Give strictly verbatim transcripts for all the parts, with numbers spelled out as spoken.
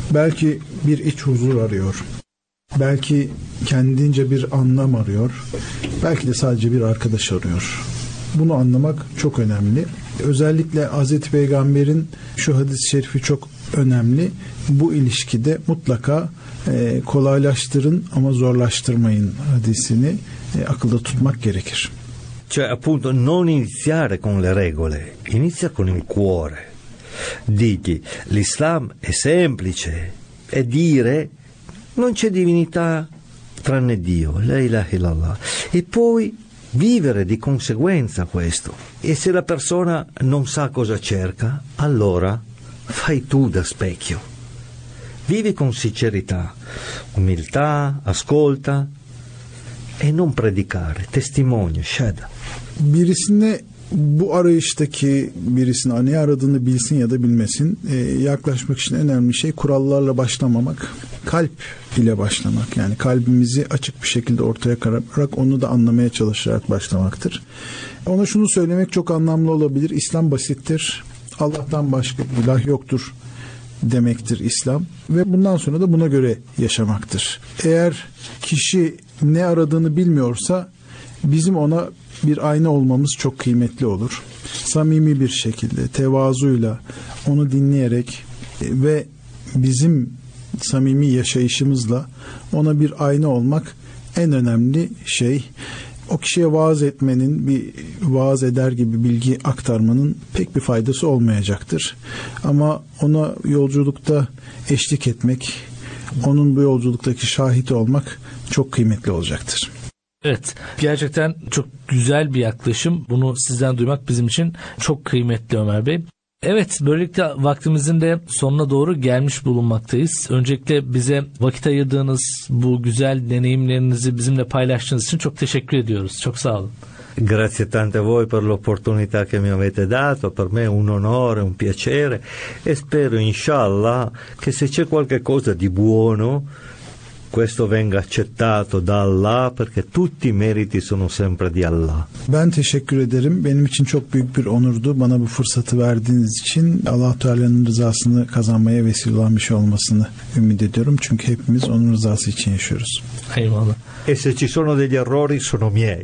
Belki bir iç huzur arıyor. Belki kendince bir anlam arıyor. Belki de sadece bir arkadaş arıyor. Bunu anlamak çok önemli. Özellikle Hazreti Peygamber'in şu hadis-i şerifi çok önemli. Bu ilişkide mutlaka e, kolaylaştırın ama zorlaştırmayın hadisini e, akılda tutmak gerekir. Cioè appunto non iniziare con le regole, inizia con il cuore. Digli, l'Islam è semplice, è dire non c'è divinità tranne Dio, la ilaha illallah, e poi vivere di conseguenza questo. E se la persona non sa cosa cerca, allora fai tu da specchio. Vivi con sincerità, umiltà, ascolta e non predicare, testimonia, shahada. Birisine bu arayıştaki birisine ne aradığını bilsin ya da bilmesin, ee, yaklaşmak için en önemli şey kurallarla başlamamak, kalp ile başlamak. Yani kalbimizi açık bir şekilde ortaya koyarak onu da anlamaya çalışarak başlamaktır. Ona şunu söylemek çok anlamlı olabilir. İslam basittir. Allah'tan başka bir ilah yoktur demektir İslam ve bundan sonra da buna göre yaşamaktır. Eğer kişi ne aradığını bilmiyorsa bizim ona bir ayna olmamız çok kıymetli olur. Samimi bir şekilde, tevazuyla onu dinleyerek ve bizim samimi yaşayışımızla ona bir ayna olmak en önemli şey. O kişiye vaaz etmenin, bir vaaz eder gibi bilgi aktarmanın pek bir faydası olmayacaktır. Ama ona yolculukta eşlik etmek, onun bu yolculuktaki şahit olmak çok kıymetli olacaktır. Evet, gerçekten çok güzel bir yaklaşım. Bunu sizden duymak bizim için çok kıymetli Ömer Bey. Evet, böylelikle vaktimizin de sonuna doğru gelmiş bulunmaktayız. Öncelikle bize vakit ayırdığınız, bu güzel deneyimlerinizi bizimle paylaştığınız için çok teşekkür ediyoruz. Çok sağ olun. Grazie tante a voi per l'opportunità che mi avete dato, per me è un onore, un piacere e spero inshallah che se c'è qualche cosa di buono questo venga accettato da Allah perché tutti i meriti sono sempre di Allah. Ben teşekkür ederim. Benim için çok büyük bir onurdu. Bana bu fırsatı verdiğiniz için Allah Teala'nın rızasını kazanmaya vesile olan bir şey olmasını ümit ediyorum. Çünkü hepimiz onun rızası için yaşıyoruz. Eyvallah. E se ci sono degli errori sono miei.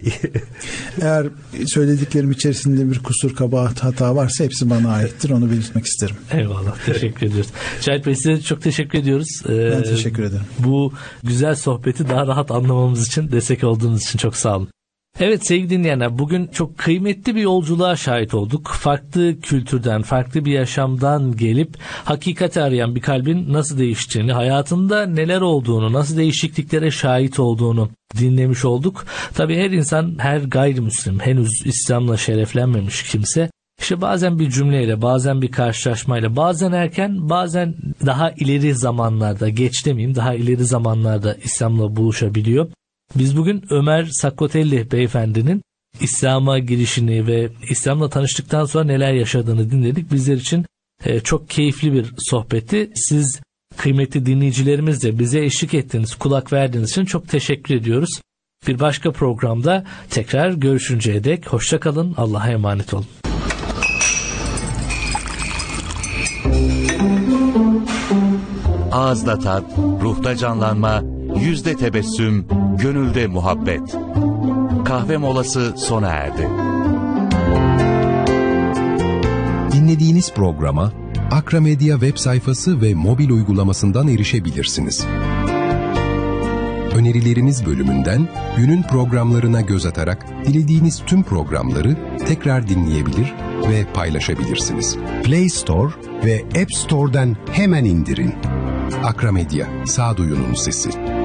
Eğer söylediklerim içerisinde bir kusur, kabahat, hata varsa hepsi bana aittir. Onu belirtmek isterim. Eyvallah. Teşekkür ediyoruz. Şahit Bey, size çok teşekkür ediyoruz. Ee, ben teşekkür ederim. Bu güzel sohbeti daha rahat anlamamız için, destek olduğunuz için çok sağ olun. Evet sevgili dinleyenler, bugün çok kıymetli bir yolculuğa şahit olduk. Farklı kültürden, farklı bir yaşamdan gelip hakikati arayan bir kalbin nasıl değiştiğini, hayatında neler olduğunu, nasıl değişikliklere şahit olduğunu dinlemiş olduk. Tabii her insan, her gayrimüslim, henüz İslam'la şereflenmemiş kimse, İşte bazen bir cümleyle, bazen bir karşılaşmayla, bazen erken, bazen daha ileri zamanlarda, geç demeyeyim, daha ileri zamanlarda İslam'la buluşabiliyor. Biz bugün Ömer Sakkotelli beyefendinin İslam'a girişini ve İslam'la tanıştıktan sonra neler yaşadığını dinledik. Bizler için e, çok keyifli bir sohbetti. Siz kıymetli dinleyicilerimiz de bize eşlik ettiğiniz, kulak verdiğiniz için çok teşekkür ediyoruz. Bir başka programda tekrar görüşünceye dek hoşça kalın, Allah'a emanet olun. Ağızda tat, ruhta canlanma, yüzde tebessüm, gönülde muhabbet. Kahve molası sona erdi. Dinlediğiniz programa Akramedia web sayfası ve mobil uygulamasından erişebilirsiniz. Önerileriniz bölümünden günün programlarına göz atarak dilediğiniz tüm programları tekrar dinleyebilir ve paylaşabilirsiniz. Play Store ve App Store'dan hemen indirin. Akramedia, sağduyunun sesi.